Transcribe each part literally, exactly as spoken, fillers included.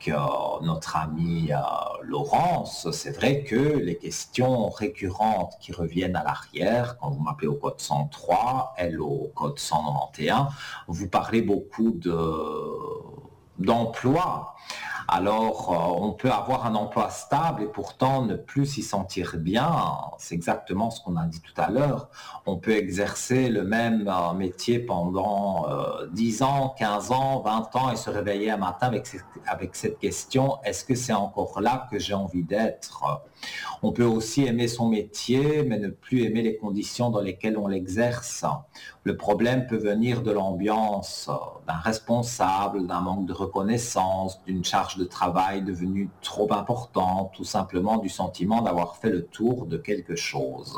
avec euh, notre amie euh, Laurence, c'est vrai que les questions récurrentes qui reviennent à l'arrière, quand vous m'appelez au code cent trois, elle au code cent quatre-vingt-onze, vous parlez beaucoup de, d'emploi. Alors, euh, on peut avoir un emploi stable et pourtant ne plus s'y sentir bien. C'est exactement ce qu'on a dit tout à l'heure. On peut exercer le même euh, métier pendant euh, dix ans, quinze ans, vingt ans et se réveiller un matin avec, cette- avec cette question, est-ce que c'est encore là que j'ai envie d'être? On peut aussi aimer son métier, mais ne plus aimer les conditions dans lesquelles on l'exerce. Le problème peut venir de l'ambiance, d'un responsable, d'un manque de reconnaissance, d'une charge de travail devenue trop importante, tout simplement du sentiment d'avoir fait le tour de quelque chose.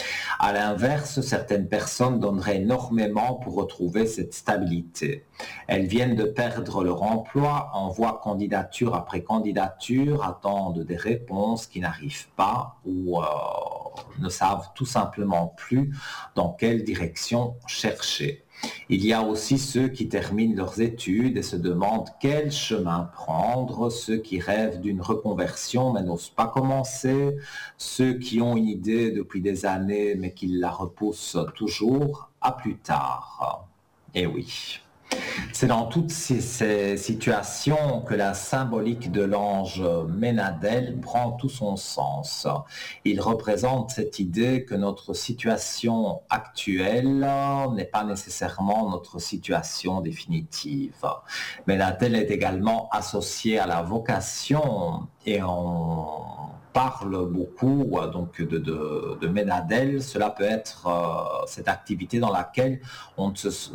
À l'inverse, certaines personnes donneraient énormément pour retrouver cette stabilité. Elles viennent de perdre leur emploi, envoient candidature après candidature, attendent des réponses qui n'arrivent pas ou euh, ne savent tout simplement plus dans quelle direction chercher. Il y a aussi ceux qui terminent leurs études et se demandent quel chemin prendre, ceux qui rêvent d'une reconversion mais n'osent pas commencer, ceux qui ont une idée depuis des années mais qui la repoussent toujours à plus tard. Eh oui. C'est dans toutes ces, ces situations que la symbolique de l'ange Ménadel prend tout son sens. Il représente cette idée que notre situation actuelle n'est pas nécessairement notre situation définitive. Ménadel est également associé à la vocation et on parle beaucoup donc de, de, de Ménadel. Cela peut être euh, cette activité dans laquelle on ne, se,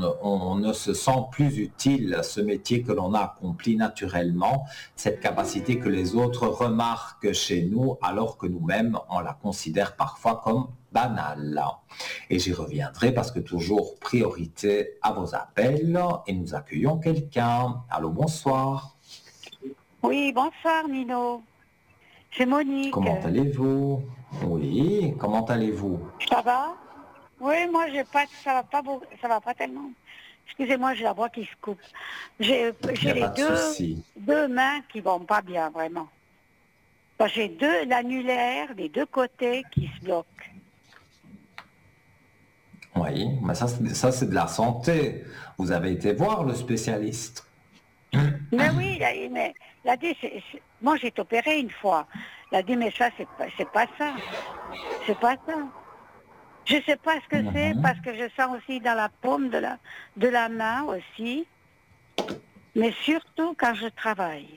on ne se sent plus utile, ce métier que l'on a accompli naturellement, cette capacité que les autres remarquent chez nous alors que nous-mêmes, on la considère parfois comme banale. Et j'y reviendrai parce que toujours priorité à vos appels et nous accueillons quelqu'un. Allô, bonsoir. Oui, bonsoir Nino. C'est Monique. Comment allez-vous? Oui, comment allez-vous? Ça va? Oui, moi j'ai pas, ça va pas, beau- ça va pas tellement. Excusez-moi, j'ai la voix qui se coupe. J'ai, Il n'y j'ai a les pas de deux, souci. deux mains qui vont pas bien vraiment. Parce que j'ai deux l'annulaire des deux côtés qui se bloquent. Oui, mais ça, c'est- ça c'est de la santé. Vous avez été voir le spécialiste. Mais oui, il a, mais, il a dit, c'est- c'est- moi j'ai été opérée une fois. Il a dit, mais ça c'est pas, c'est pas ça, c'est pas ça. Je sais pas ce que c'est Mhm. parce que je sens aussi dans la paume de la, de la main aussi. Mais surtout quand je travaille.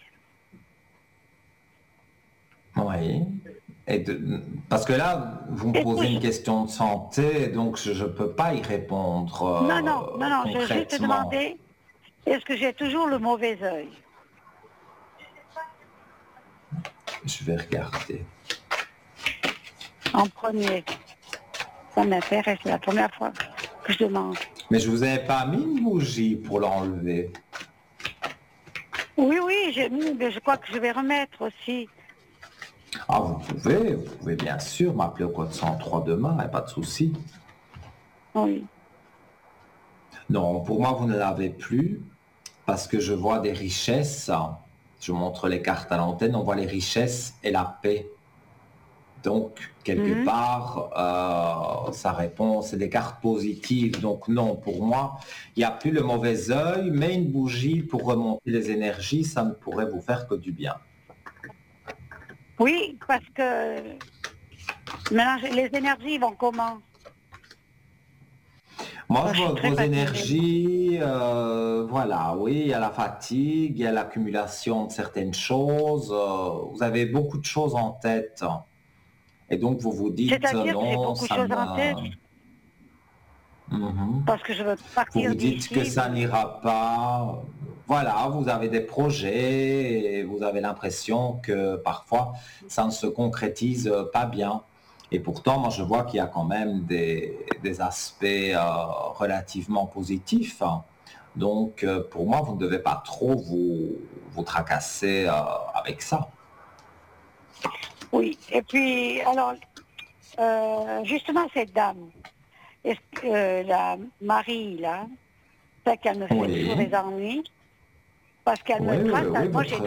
Oui. Et de- parce que là, vous me Et posez une toujours, question de santé, donc je ne peux pas y répondre non, non, non, euh, non, j'ai juste concrètement. demandé, est-ce que j'ai toujours le mauvais œil Je vais regarder. en premier? Ça m'intéresse, c'est la première fois que je demande. Mais je vous avais pas mis une bougie pour l'enlever. Oui, oui, j'ai mis, mais je crois que je vais remettre aussi. Ah, vous pouvez, vous pouvez bien sûr m'appeler au code cent trois demain, il n'y a pas de souci. Oui. Non, pour moi, vous ne l'avez plus parce que je vois des richesses. Je montre les cartes à l'antenne, on voit les richesses et la paix. Donc, quelque Mhm. part, euh, ça répond, c'est des cartes positives. Donc, non, pour moi, il n'y a plus le mauvais œil, mais une bougie pour remonter les énergies, ça ne pourrait vous faire que du bien. Oui, parce que maintenant, j'ai- les énergies vont comment? Moi, Moi, je je suis vois très vos fatiguée. énergies, euh, voilà, oui, il y a la fatigue, il y a l'accumulation de certaines choses, euh, vous avez beaucoup de choses en tête. Et donc, vous vous dites, euh, C'est-à-dire que j'ai non, beaucoup de ça choses en tête me... Mhm. parce que je veux Vous partir vous dites que d'ici. ça n'ira pas. Voilà, vous avez des projets et vous avez l'impression que parfois ça ne se concrétise pas bien. Et pourtant, moi, je vois qu'il y a quand même des, des aspects euh, relativement positifs. Donc, euh, pour moi, vous ne devez pas trop vous, vous tracasser euh, avec ça. Oui, et puis, alors, euh, justement, cette dame, est-ce que euh, la Marie, là, c'est qu'elle me fait toujours Oui, des ennuis, parce qu'elle oui, me oui, trace, oui, moi j'ai votre